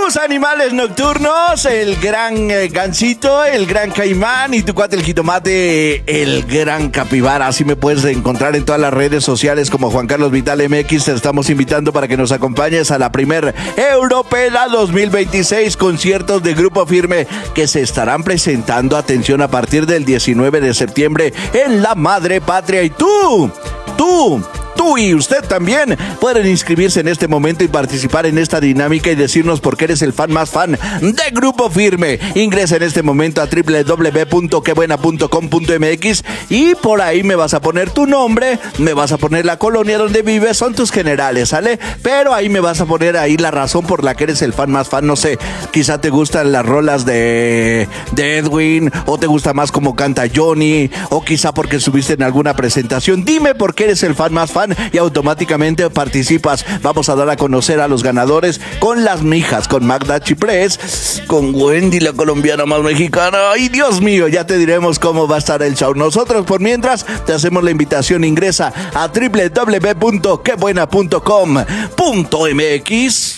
Tus animales nocturnos, el gran gansito, el gran caimán y tu cuate el jitomate, el gran capibara. Así me puedes encontrar en todas las redes sociales como Juan Carlos Vital MX. Te estamos invitando para que nos acompañes a la primer Europela 2026, conciertos de Grupo Firme que se estarán presentando, atención, a partir del 19 de septiembre en la madre patria. Y tú y usted también pueden inscribirse en este momento y participar en esta dinámica y decirnos por qué eres el fan más fan de Grupo Firme. Ingresa en este momento a www.quebuena.com.mx y por ahí me vas a poner tu nombre, me vas a poner la colonia donde vives, son tus generales, ¿sale? Pero ahí me vas a poner ahí la razón por la que eres el fan más fan, no sé, quizá te gustan las rolas de Edwin, o te gusta más como canta Johnny, o quizá porque estuviste en alguna presentación. Dime por qué eres el fan más fan y automáticamente participas. Vamos a dar a conocer a los ganadores con las mijas, con Magda Chiprés, con Wendy, la colombiana más mexicana. ¡Ay, Dios mío! Ya te diremos cómo va a estar el show. Nosotros, por mientras, te hacemos la invitación. Ingresa a www.quebuena.com.mx.